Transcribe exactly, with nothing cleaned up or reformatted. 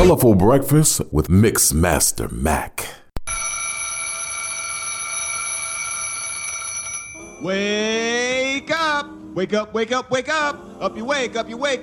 Colorful Breakfast with Mix Master Mac. Wake up! Wake up, wake up, wake up! Up you wake, up you wake,